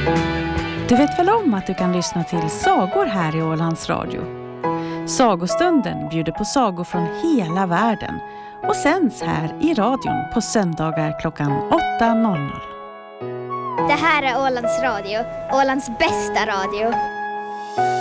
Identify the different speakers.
Speaker 1: Du vet väl om att du kan lyssna till sagor här i Ålands Radio? Sagostunden bjuder på sagor från hela världen och sänds här i radion på söndagar klockan 8:00.
Speaker 2: Det här är Ålands Radio, Ålands bästa radio.